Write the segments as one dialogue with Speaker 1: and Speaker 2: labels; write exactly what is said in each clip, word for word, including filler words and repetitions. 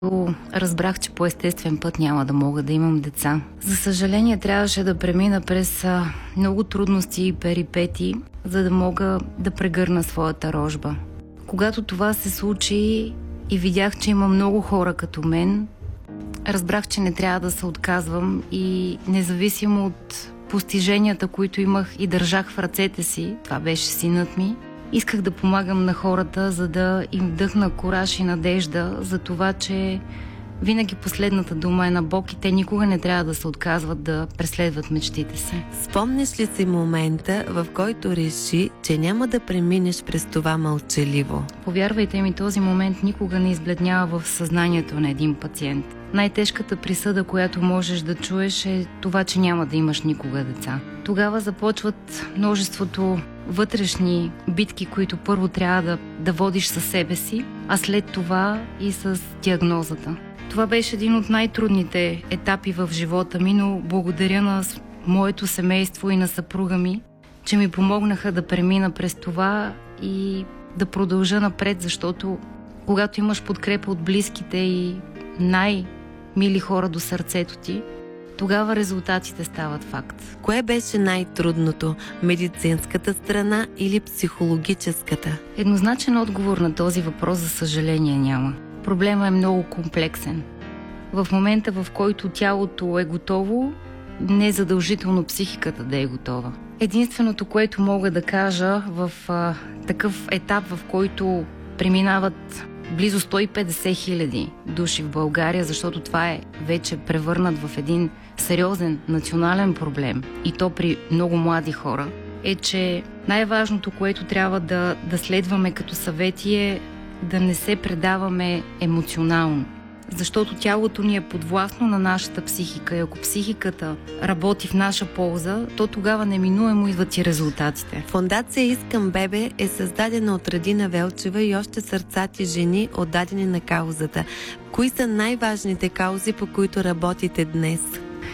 Speaker 1: Разбрах, че по естествен път няма да мога да имам деца. За съжаление, трябваше да премина през много трудности и перипети, за да мога да прегърна своята рожба. Когато това се случи и видях, че има много хора като мен, разбрах, че не трябва да се отказвам и независимо от постиженията, които имах и държах в ръцете си, това беше синът ми, исках да помагам на хората, за да им вдъхна кураж и надежда за това, че винаги последната дума е на Бог и те никога не трябва да се отказват да преследват мечтите си.
Speaker 2: Спомняш ли си момента, в който реши, че няма да преминеш през това мълчаливо?
Speaker 1: Повярвайте ми, този момент никога не избледнява в съзнанието на един пациент. Най-тежката присъда, която можеш да чуеш, е това, че няма да имаш никога деца. Тогава започват множеството вътрешни битки, които първо трябва да, да водиш със себе си, а след това и с диагнозата. Това беше един от най-трудните етапи в живота ми, но благодаря на моето семейство и на съпруга ми, че ми помогнаха да премина през това и да продължа напред, защото когато имаш подкрепа от близките и най-мили хора до сърцето ти, тогава резултатите стават факт.
Speaker 2: Кое беше най-трудното? Медицинската страна или психологическата?
Speaker 1: Еднозначен отговор на този въпрос, за съжаление, няма. Проблемът е много комплексен. В момента, в който тялото е готово, не е задължително психиката да е готова. Единственото, което мога да кажа в а, такъв етап, в който преминават близо сто и петдесет хиляди души в България, защото това е вече превърнат в един сериозен национален проблем и то при много млади хора, е, че най-важното, което трябва да, да следваме като съвети е да не се предаваме емоционално. Защото тялото ни е подвластно на нашата психика и ако психиката работи в наша полза, то тогава неминуемо идват и резултатите.
Speaker 2: Фондация Искам бебе е създадена от Радина Велчева и още сърцати жени, отдадени на каузата. Кои са най-важните каузи, по които работите днес?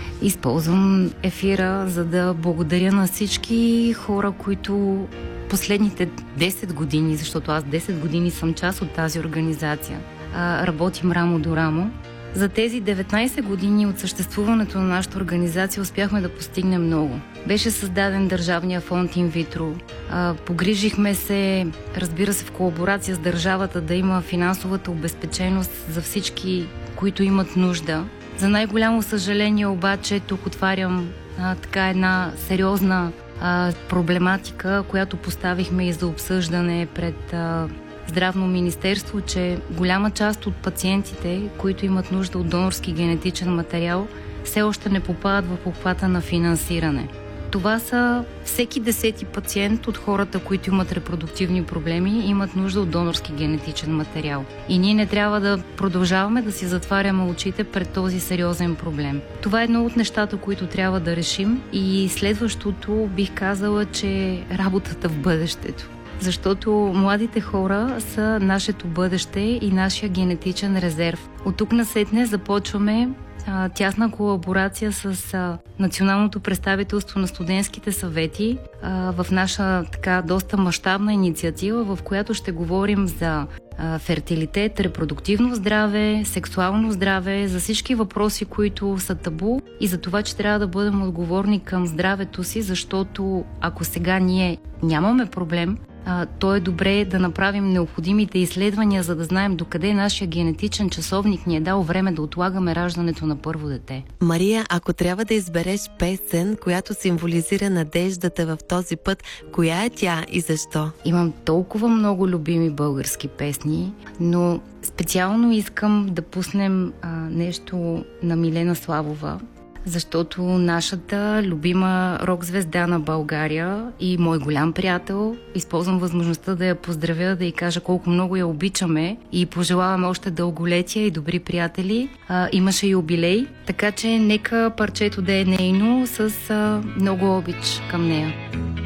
Speaker 1: Използвам ефира, за да благодаря на всички хора, които последните десет години, защото аз десет години съм част от тази организация, работим рамо до рамо. За тези деветнайсет години от съществуването на нашата организация успяхме да постигнем много. Беше създаден Държавния фонд Инвитро. Погрижихме се, разбира се, в колаборация с държавата да има финансовата обезпеченост за всички, които имат нужда. За най-голямо съжаление обаче тук отварям а, така една сериозна а, проблематика, която поставихме и за обсъждане пред а, Здравно министерство, че голяма част от пациентите, които имат нужда от донорски генетичен материал, все още не попадат в обхвата на финансиране. Това са всеки десети пациент от хората, които имат репродуктивни проблеми, имат нужда от донорски генетичен материал. И ние не трябва да продължаваме да си затваряме очите пред този сериозен проблем. Това е едно от нещата, които трябва да решим. И следващото бих казала, че работата в бъдещето. Защото младите хора са нашето бъдеще и нашия генетичен резерв. От тук насетне започваме а, тясна колаборация с а, Националното представителство на студентските съвети а, в наша така доста мащабна инициатива, в която ще говорим за а, фертилитет, репродуктивно здраве, сексуално здраве, за всички въпроси, които са табу и за това, че трябва да бъдем отговорни към здравето си, защото ако сега ние нямаме проблем, Uh, то е добре да направим необходимите изследвания, за да знаем докъде нашия генетичен часовник ни е дал време да отлагаме раждането на първо дете.
Speaker 2: Мария, ако трябва да избереш песен, която символизира надеждата в този път, коя е тя и защо?
Speaker 1: Имам толкова много любими български песни, но специално искам да пуснем а, нещо на Милена Славова, защото нашата любима рок-звезда на България и мой голям приятел, използвам възможността да я поздравя, да й кажа колко много я обичаме и пожелаваме още дълголетия и добри приятели. А, имаше юбилей, така че нека парчето да е нейно с а, много обич към нея.